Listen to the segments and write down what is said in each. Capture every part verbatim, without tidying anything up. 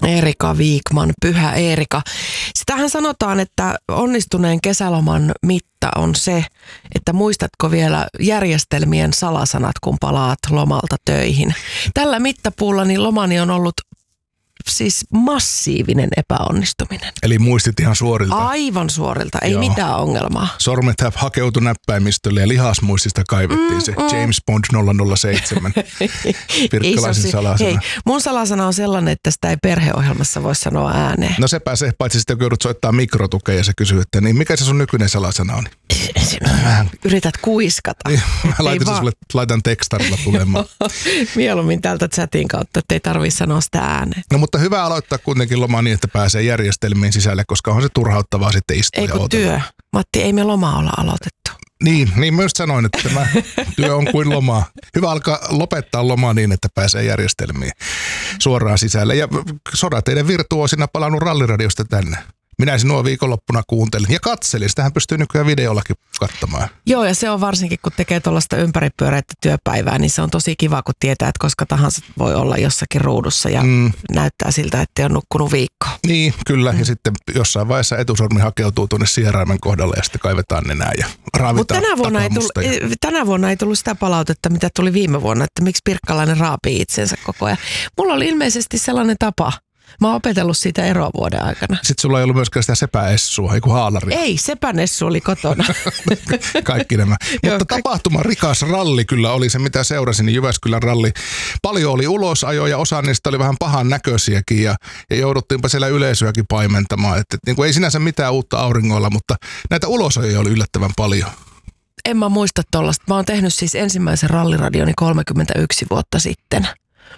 Erika Wikman, Pyhä Erika. Sitähän sanotaan, että onnistuneen kesäloman mitta on se, että muistatko vielä järjestelmien salasanat, kun palaat lomalta töihin. Tällä mittapuulla niin lomani on ollut siis massiivinen epäonnistuminen. Eli muistit ihan suorilta? Aivan suorilta, ei Joo. mitään ongelmaa. Sormet hakeutui näppäimistölle ja lihasmuistista kaivettiin mm, se mm. James Bond nolla nolla seitsemän. Pirkkalaisen salasana. Hei, mun salasana on sellainen, että sitä ei perheohjelmassa voi sanoa ääneen. No sepä se, paitsi sitten kun joudut soittaa mikrotukea ja se kysyy, että niin mikä se sun nykyinen salasana on? Yrität kuiskata. Niin, mä laitan, va- sulle, laitan tekstarilla tulemaan. Mieluummin täältä chatin kautta, että ei tarvitse sanoa sitä ääneen. No mutta hyvä aloittaa kuitenkin loma niin, että pääsee järjestelmiin sisälle, koska on se turhauttavaa sitten istua ei ja kun työ. Matti, ei me lomaa olla aloitettu. Niin, niin myös sanoin, että tämä työ on kuin lomaa. Hyvä alkaa lopettaa lomaa niin, että pääsee järjestelmiin suoraan sisälle. Ja Sorateiden virtuoosina palannut Ralliradiosta tänne. Minä sinua viikonloppuna kuuntelin ja katselin. Sitähän pystyy nykyään videollakin katsomaan. Joo, ja se on varsinkin, kun tekee tuollaista ympäripyöreitä työpäivää, niin se on tosi kiva, kun tietää, että koska tahansa voi olla jossakin ruudussa ja mm. näyttää siltä, että ei ole nukkunut viikkoa. Niin, kyllä. Mm. Ja sitten jossain vaiheessa etusormi hakeutuu tuonne sieraimen kohdalle ja sitten kaivetaan nenää ja raavitaan. Mutta tänä vuonna, ei tullut, tänä vuonna ei tullut sitä palautetta, mitä tuli viime vuonna, että miksi pirkkalainen raapii itsensä koko ajan. Mulla oli ilmeisesti sellainen tapa. Mä oon opetellut siitä eroa vuoden aikana. Sitten sulla ei ollut myöskään sitä sepäessua, ei kun haalari. Ei, sepänessu oli kotona. Kaikki nämä. Mutta tapahtuma rikas ralli kyllä oli se, mitä seurasin, niin Jyväskylän ralli. Paljon oli ulosajoja, osa niistä oli vähän pahan näköisiäkin ja, ja jouduttiinpa siellä yleisöäkin paimentamaan. Että, niin kuin ei sinänsä mitään uutta auringolla, mutta näitä ulosajoja oli yllättävän paljon. En mä muista tollasta. Mä oon tehnyt siis ensimmäisen ralliradioni kolmekymmentäyksi vuotta sitten.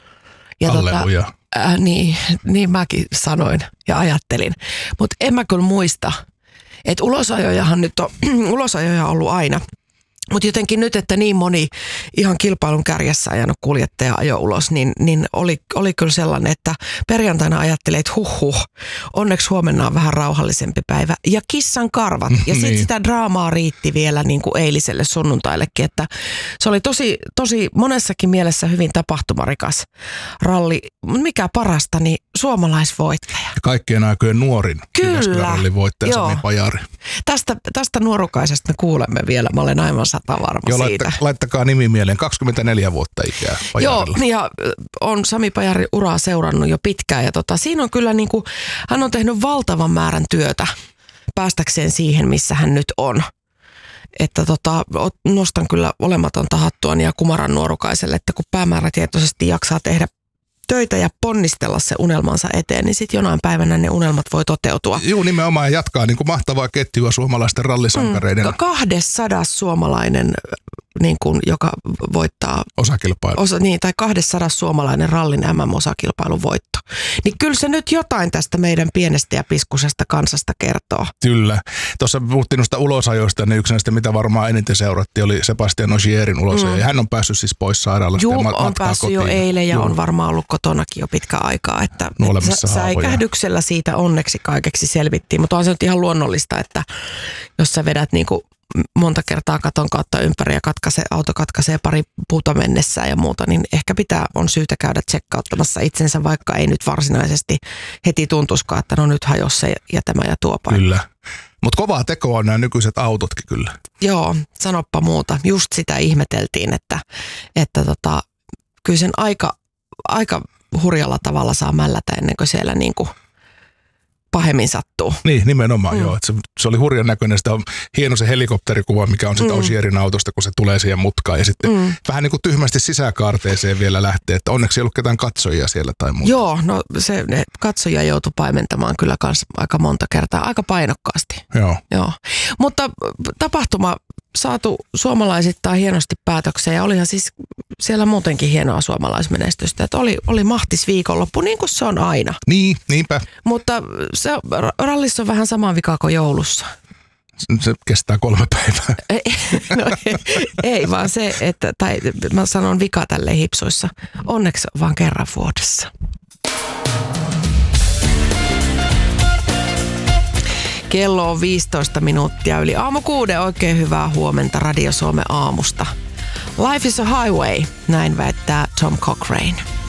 Ja Halleluja. Tota, Äh, niin, niin mäkin sanoin ja ajattelin. Mutta en mä kyllä muista, että ulosajojahan nyt on, ulosajoja on ollut aina. Mutta jotenkin nyt, että niin moni ihan kilpailun kärjessä ajanut kuljettaja ajo ulos, niin, niin oli, oli kyllä sellainen, että perjantaina ajattelin, että huh huh, onneksi huomenna on vähän rauhallisempi päivä. Ja kissan karvat. Ja sitten niin. sitä draamaa riitti vielä niin kuin eiliselle sunnuntaillekin, että se oli tosi, tosi monessakin mielessä hyvin tapahtumarikas ralli. Mikä parasta, niin suomalaisvoittaja. Ja kaikkien aikojen nuorin Jyväskylän rallin voittaja Sami Pajari. Tästä, tästä nuorukaisesta me kuulemme vielä, mä olen aivan sata varma Joo, siitä. Laitta, laittakaa nimi mieleen, kaksikymmentäneljä vuotta ikää Pajarilla. Joo, ja on Sami Pajari uraa seurannut jo pitkään ja tota, siinä on kyllä niin kuin, hän on tehnyt valtavan määrän työtä päästäkseen siihen, missä hän nyt on. Että tota, nostan kyllä olematonta hattuani ja kumaran nuorukaiselle, että kun päämäärätietoisesti jaksaa tehdä töitä ja ponnistella se unelmansa eteen, niin sitten jonain päivänä ne unelmat voi toteutua. Joo, nimenomaan jatkaa niin kuin mahtavaa ketjua suomalaisten rallisankareiden. Mm, kahdessadas suomalainen, niin kuin, joka voittaa osakilpailu. Osa, niin, tai kahdessadas suomalainen rallin M M-osakilpailun voitto. Niin kyllä se nyt jotain tästä meidän pienestä ja piskusesta kansasta kertoo. Kyllä. Tuossa puhuttiin noista ulosajoista, niin yksi näistä, mitä varmaan eniten seurattiin, oli Sebastian Ogierin ulosajo. Mm. Ja hän on päässyt siis pois sairaalasta Juu, ja matkaa on päässyt kotiin. jo eilen ja Juu. on varmaan ollut kotonakin jo pitkä aikaa. Että sä, säikähdyksellä siitä onneksi kaikeksi selvittiin, mutta on se nyt ihan luonnollista, että jos sä vedät niinku monta kertaa katon kautta ympäri ja katkaisee, auto katkaisee pari puuta mennessään ja muuta, niin ehkä pitää, on syytä käydä tsekkauttamassa itsensä, vaikka ei nyt varsinaisesti heti tuntuskaan, että no nyt hajosi se ja tämä ja tuo paikka. Kyllä. Mutta kovaa tekoa on nämä nykyiset autotkin kyllä. Joo, sanoppa muuta. Just sitä ihmeteltiin, että, että tota, kyllä sen aika, aika hurjalla tavalla saa mällätä ennen kuin siellä niinku pahemmin sattuu. Niin, nimenomaan mm. joo. Se, se oli hurjan näköinen. Sitä on hieno se helikopterikuva, mikä on sitä mm. Ogierin autosta, kun se tulee siihen mutkaan. Ja sitten mm. vähän niin kuin tyhmästi sisäkaarteeseen vielä lähtee, että onneksi ei ollut ketään katsojia siellä tai muuta. Joo, no se ne katsojia joutui paimentamaan kyllä kans aika monta kertaa, aika painokkaasti. Joo. Joo. Mutta tapahtuma saatu suomalaisittain hienosti päätökseen ja olihan siis siellä muutenkin hienoa suomalaismenestystä. Että oli, oli mahtis viikonloppu, niin kuin se on aina. Niin, niinpä. Mutta se rallissa on vähän sama vika kuin joulussa. Se kestää kolme päivää. Ei, no, ei, ei vaan se, että, tai mä sanon vika tälleen hipsuissa, onneksi vaan kerran vuodessa. Kello on viisitoista minuuttia yli aamu kuuden. Oikein hyvää huomenta Radio Suomen aamusta. Life is a highway, näin väittää Tom Cochrane.